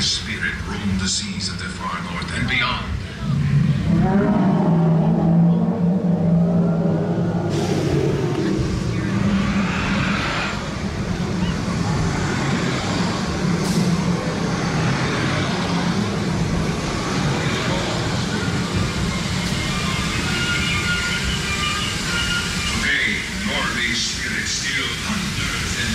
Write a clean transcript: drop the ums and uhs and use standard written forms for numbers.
His spirit roamed the seas of the far north and beyond.